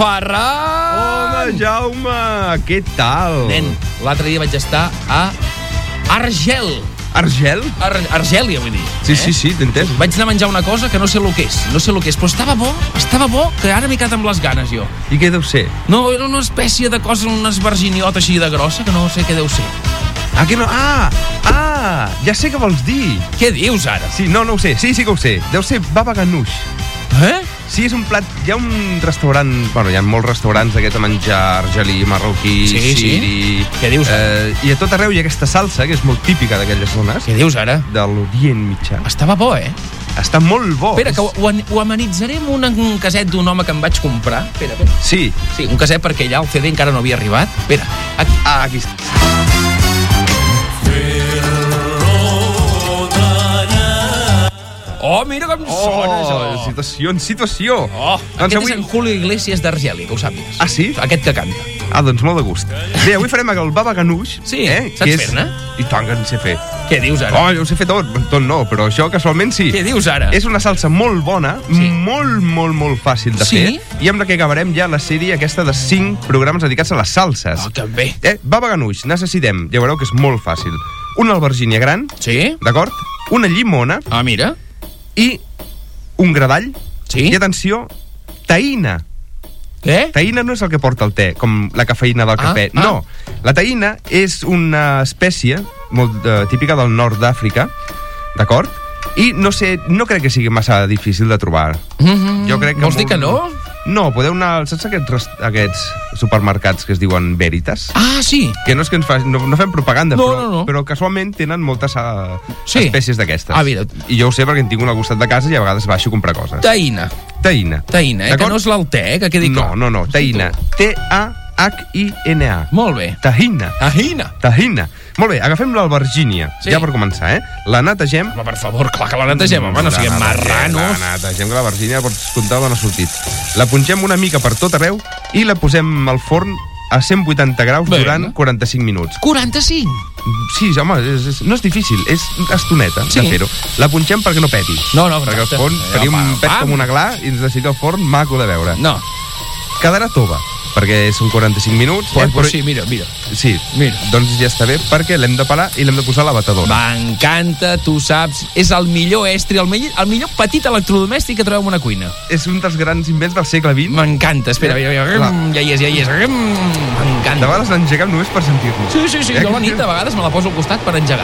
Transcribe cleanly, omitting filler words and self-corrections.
Ferran! Home, Jaume, què tal? Nen, l'altre dia vaig estar a Argel. Argel? Argèlia, vull dir. Sí, t'he entès. Vaig anar a menjar una cosa que no sé el que és, però estava bo, que ara m'he quedat amb les ganes, jo. I què deu ser? No, era una espècie de cosa, una esverginiota així de grossa, que no sé què deu ser. Ah, que no? Ja sé què vols dir. Què dius, ara? Sí, no ho sé. Sí que ho sé. Deu ser baba ganoush. Sí, és un plat... Hi ha un restaurant... Bueno, hi ha molts restaurants d'aquest de menjar argelí, marroquí, siri... Què dius, ara? I a tot arreu hi ha aquesta salsa, que és molt típica d'aquelles zones. Què dius, ara? De l'Orient Mitjà. Estava bo, Està molt bo. Espera, que ho amenitzaré amb un caset d'un home que em vaig comprar. Espera. Sí. Sí, un caset perquè allà el CD encara no havia arribat. Espera, aquí. Aquí està. Oh, mira com sona, això. Situació. Aquest és en Julio Iglesias d'Argèlia, que ho sàpigues. Ah, sí? Aquest que canta. Doncs molt de gust. Bé, avui farem el baba ganoush. Sí, saps fer-ne? I tant que en sé fer. Què dius, ara? Jo ho sé fer tot no, però això casualment sí. Què dius, ara? És una salsa molt bona, molt fàcil de fer, i amb la que acabarem ja la sèrie aquesta de 5 programes dedicats a les salses. Que bé. Baba ganoush, necessitem, ja veureu que és molt fàcil, una albergínia gran, d'acord? Una llimona. Ah, mira. I un gra d'all. Sí. I atenció, taïna. Què? Taïna no és el que porta el te, com la cafeïna del cafè. No, la taïna és una espècie molt típica del nord d'Àfrica, d'acord? I no crec que sigui massa difícil de trobar. Jo crec que vols dir que no? No, podeu anar... Saps aquests supermercats que es diuen Veritas? Ah, sí. Que no és que ens no fem propaganda, no. però casualment tenen moltes espècies d'aquestes. Ah, mira. I jo ho sé perquè en tinc una al costat de casa i a vegades baixo a comprar coses. Taïna, que no és l'altè, que quedi clar. No, taïna. T-A-H-I-N-A. Molt bé. Tahina. Molt bé, agafem l'albergínia, ja per començar, La netegem. Home, per favor, clar que la netegem, home, no siguem marranos. La netegem, que l'albergínia, pots comptar d'on ha sortit. La pongem una mica per tot arreu i la posem al forn a 180 graus durant 45 minuts. 45? Sí, home, no és difícil, és estoneta de fer-ho. La punxem perquè no peti. No, perquè el forn faria un pet com una gla i ens necessita el forn maco de veure. No. Quedarà tova, perquè són 45 minuts. Però sí, mira. Sí, doncs ja està bé, perquè l'hem de pelar i l'hem de posar a la batedora. M'encanta, tu saps, és el millor estri, el millor petit electrodomèstic que trobem en una cuina. És un dels grans invents del segle XX. M'encanta, espera, ja hi és. M'encanta. De vegades l'engeguem només per sentir-lo. Sí, jo a la nit de vegades me la poso al costat per engegar.